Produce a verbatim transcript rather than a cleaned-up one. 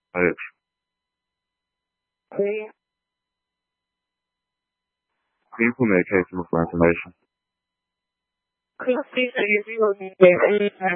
Hayır. Please. Can you put me a case for information? Please see if you will be there anytime.